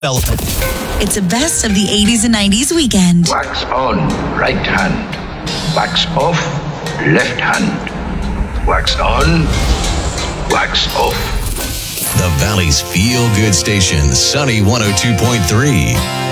development. It's a best of the 80s and 90s weekend. Wax on, right hand. Wax off, left hand. Wax on, wax off. The Valley's feel-good station, Sunny 102.3.